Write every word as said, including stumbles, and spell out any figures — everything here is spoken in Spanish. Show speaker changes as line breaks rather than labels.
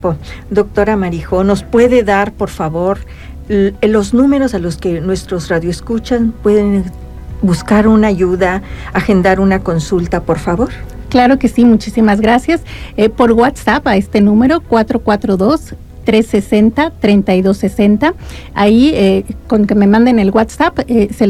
Doctora Marijo, ¿nos puede dar, por favor, l- los números a los que nuestros radioescuchas pueden buscar una ayuda, agendar una consulta, por favor?
Claro que sí, muchísimas gracias. Eh, por WhatsApp a este número cuatro cuatro dos, tres seis cero, tres dos seis cero. Ahí, eh, con que me manden el WhatsApp, eh, se